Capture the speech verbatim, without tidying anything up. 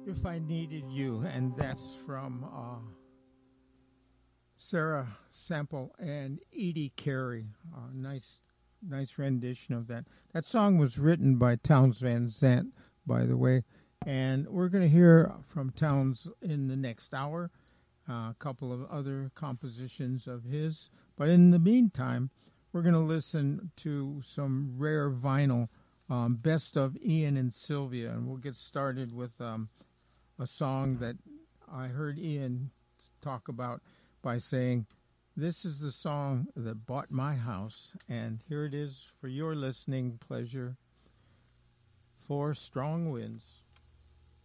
If I Needed You, and that's from uh, Sarah Sample and Edie Carey. Uh, nice, nice rendition of that. That song was written by Townes Van Zandt, by the way, and we're going to hear from Townes in the next hour. Uh, a couple of other compositions of his, but in the meantime, we're going to listen to some rare vinyl, um, best of Ian and Sylvia, and we'll get started with um, a song that I heard Ian talk about by saying, "This is the song that bought my house," and here it is for your listening pleasure. Four Strong Winds.